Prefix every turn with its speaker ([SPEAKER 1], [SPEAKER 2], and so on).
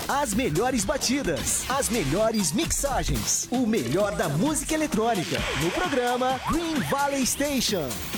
[SPEAKER 1] As melhores batidas, as melhores mixagens, o melhor da música eletrônica, no programa Green Valley Station.